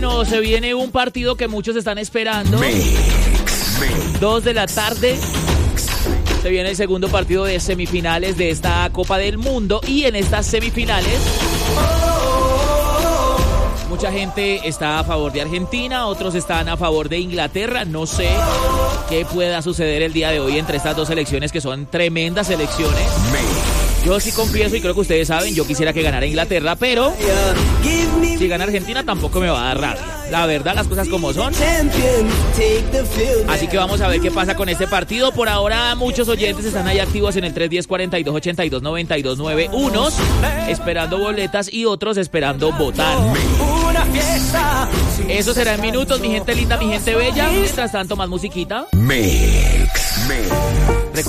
Bueno, se viene un partido que muchos están esperando. 2 de la tarde. Se viene el segundo partido de semifinales de esta Copa del Mundo. Y en estas semifinales, mucha gente está a favor de Argentina, otros están a favor de Inglaterra. No sé qué pueda suceder el día de hoy entre estas dos selecciones, que son tremendas selecciones. Yo sí confieso, y creo que ustedes saben, yo quisiera que ganara Inglaterra, pero si gana Argentina tampoco me va a dar rabia. La verdad, las cosas como son. Así que vamos a ver qué pasa con este partido. Por ahora, muchos oyentes están ahí activos en el 310-4282-9291, unos esperando boletas y otros esperando votar. Eso será en minutos, mi gente linda, mi gente bella. Mientras tanto, más musiquita. Mix.